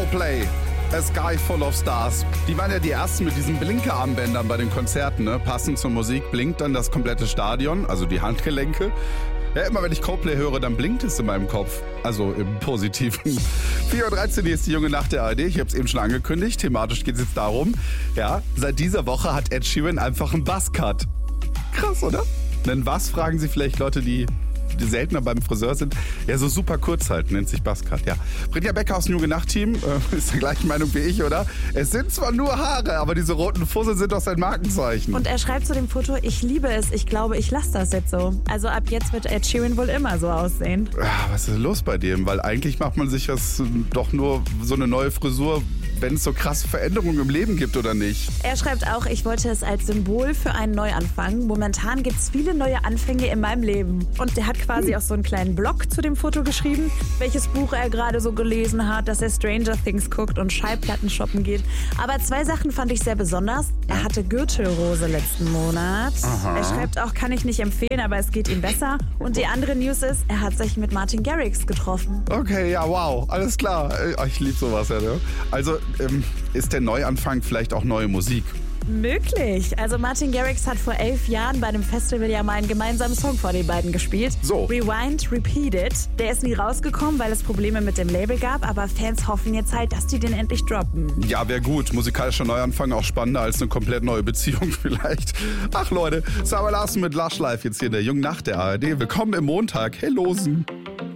Coldplay, A Sky Full of Stars. Die waren ja die ersten mit diesen Blinkerarmbändern bei den Konzerten, ne? Passend zur Musik blinkt dann das komplette Stadion, also die Handgelenke. Ja, immer wenn ich Coldplay höre, dann blinkt es in meinem Kopf. Also im Positiven. 4.13 Uhr, hier ist die junge Nacht der ARD. Ich habe es eben schon angekündigt. Thematisch geht es jetzt darum, ja, seit dieser Woche hat Ed Sheeran einfach einen Buzzcut. Krass, oder? Denn was, fragen Sie vielleicht Leute, die seltener beim Friseur sind. Ja, so super kurz halt, nennt sich Buzzcut, ja. Brinja Becker aus dem Junge Nacht-Team ist der gleichen Meinung wie ich, oder? Es sind zwar nur Haare, aber diese roten Fussel sind doch sein Markenzeichen. Und er schreibt zu dem Foto, ich liebe es, ich glaube, ich lasse das jetzt so. Also ab jetzt wird Ed Sheeran wohl immer so aussehen. Ja, was ist los bei dem? Weil eigentlich macht man sich das doch nur so eine neue Frisur, wenn es so krasse Veränderungen im Leben gibt, oder nicht? Er schreibt auch, ich wollte es als Symbol für einen Neuanfang. Momentan gibt es viele neue Anfänge in meinem Leben. Und der hat quasi auch so einen kleinen Blog zu dem Foto geschrieben, welches Buch er gerade so gelesen hat, dass er Stranger Things guckt und Schallplatten shoppen geht. Aber 2 Sachen fand ich sehr besonders. Er hatte Gürtelrose letzten Monat. Aha. Er schreibt auch, kann ich nicht empfehlen, aber es geht ihm besser. Und die andere News ist, er hat sich mit Martin Garrix getroffen. Okay, ja, wow, alles klar. Ich liebe sowas, ja, ne? Also, ist der Neuanfang vielleicht auch neue Musik? Möglich. Also Martin Garrix hat vor 11 Jahren bei einem Festival ja mal einen gemeinsamen Song vor den beiden gespielt. So. Rewind, Repeat It. Der ist nie rausgekommen, weil es Probleme mit dem Label gab, aber Fans hoffen jetzt halt, dass die den endlich droppen. Ja, wäre gut. Musikalischer Neuanfang auch spannender als eine komplett neue Beziehung vielleicht. Ach Leute, Sarah Larsen mit Lush Life jetzt hier in der jungen Nacht der ARD. Willkommen im Montag. Hey Losen.